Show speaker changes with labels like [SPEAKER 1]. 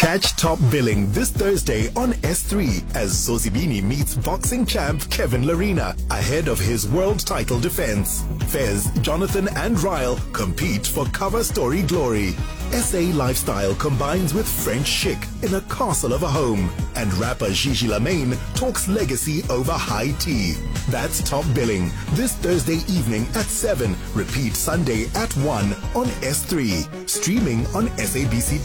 [SPEAKER 1] Catch Top Billing this Thursday on S3 as Zozibini meets boxing champ Kevin Larina ahead of his world title defense. Fez, Jonathan and Ryle compete for cover story glory. SA lifestyle combines with French chic in a castle of a home. And rapper Gigi Lamaine talks legacy over high tea. That's Top Billing this Thursday evening at 7. Repeat Sunday at 1 on S3. Streaming on SABC